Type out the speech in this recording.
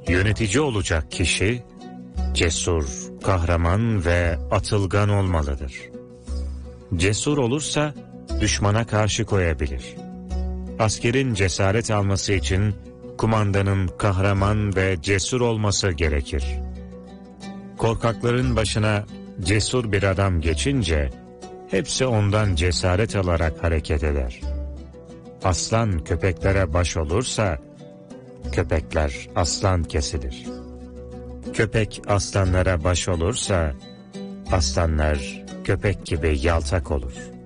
Yönetici olacak kişi, cesur, kahraman ve atılgan olmalıdır. Cesur olursa, düşmana karşı koyabilir. Askerin cesaret alması için, kumandanın kahraman ve cesur olması gerekir. Korkakların başına cesur bir adam geçince, hepsi ondan cesaret alarak hareket eder. Aslan köpeklere baş olursa, köpekler aslan kesilir. Köpek aslanlara baş olursa, aslanlar köpek gibi yaltak olur.